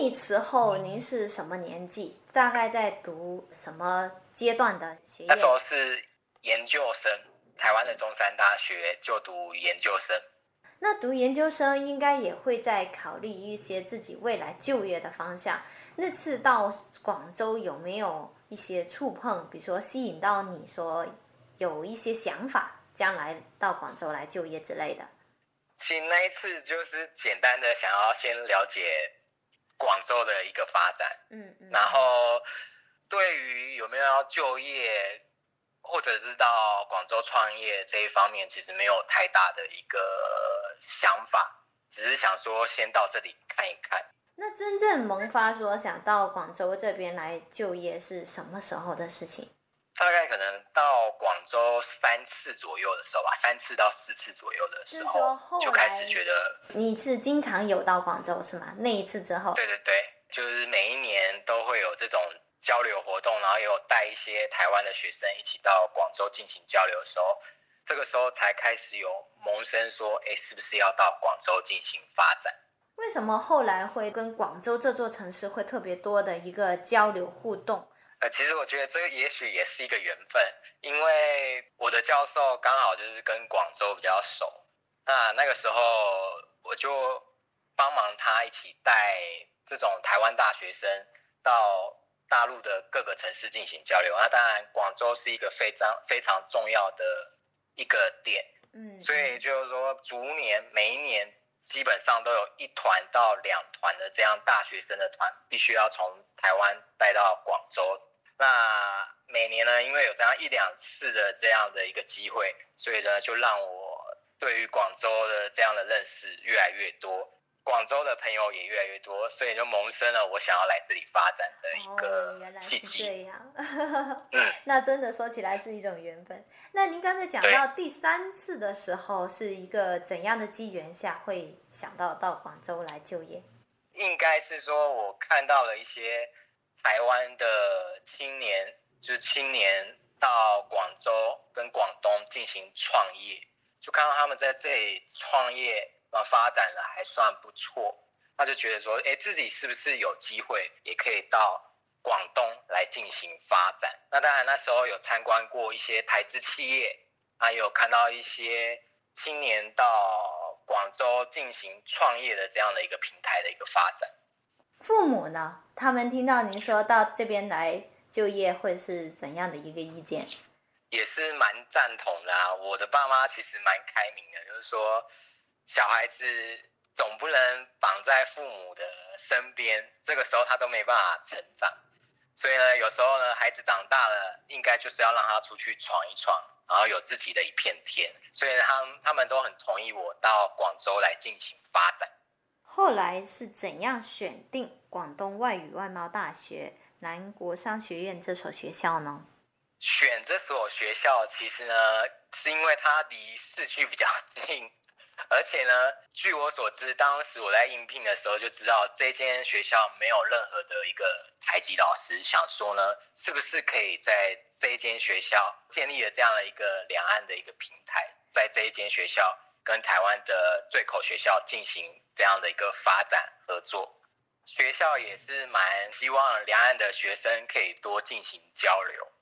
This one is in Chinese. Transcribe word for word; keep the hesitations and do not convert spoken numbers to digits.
那时候您是什么年纪？大概在读什么阶段的学业？ 那时候是研究生，台湾的中山大学就读研究生。 那读研究生应该也会在考虑一些自己未来就业的方向。那次到广州有没有一些触碰，比如说吸引到你说有一些想法，将来到广州来就业之类的？ 其实那一次就是简单的想要先了解广州的一个发展， 嗯嗯， 然后对于有没有要就业或者是到广州创业这一方面，其实没有太大的一个想法，只是想说先到这里看一看。 那真正萌发说想到广州这边来就业是什么时候的事情？ 大概可能到广州三次左右的时候吧，三次到四次左右的时候， 就是说后来就开始觉得你是经常有到广州是吗？那一次之后， 对对对，就是每一年都会有这种交流活动，然后也有带一些台湾的学生一起到广州进行交流的时候，这个时候才开始有萌生说，哎，是不是要到广州进行发展？ 为什么后来会跟广州这座城市会特别多的一个交流互动？ 呃，其实我觉得这个也许也是一个缘分，因为我的教授刚好就是跟广州比较熟，那那个时候我就帮忙他一起带这种台湾大学生到大陆的各个城市进行交流。那当然，广州是一个非常非常重要的一个点， 嗯， 所以就是说，逐年每一年基本上都有一团到两团的这样大学生的团，必须要从台湾带到广州。那每年呢，因为有这样一两次的这样的一个机会，所以呢，就让我对于广州的这样的认识越来越多，广州的朋友也越来越多，所以就萌生了我想要来这里发展的一个契机。 哦，原来是这样。嗯，那真的说起来是一种缘分。那您刚才讲到第三次的时候，是一个怎样的机缘下会想到到广州来就业？ 应该是说我看到了一些台湾的青年，就是青年到广州跟广东进行创业，就看到他们在这里创业呃发展了还算不错，那就觉得说，哎，自己是不是有机会也可以到广东来进行发展？那当然那时候有参观过一些台资企业，还有看到一些青年到广州进行创业的这样的一个平台的一个发展。 父母呢？他们听到您说到这边来就业，会是怎样的一个意见？ 也是蛮赞同的啊。我的爸妈其实蛮开明的，就是说小孩子总不能绑在父母的身边，这个时候他都没办法成长。所以呢，有时候呢，孩子长大了，应该就是要让他出去闯一闯，然后有自己的一片天。所以他们他们都很同意我到广州来进行发展。 后来是怎样选定广东外语外贸大学南国商学院这所学校呢？ 选这所学校其实呢，是因为它离市区比较近，而且呢，据我所知，当时我在应聘的时候就知道这间学校没有任何的一个台籍老师，想说呢，是不是可以在这一间学校建立了这样的一个两岸的一个平台，在这一间学校跟台湾的对口学校进行这样的一个发展合作。学校也是蛮希望两岸的学生可以多进行交流。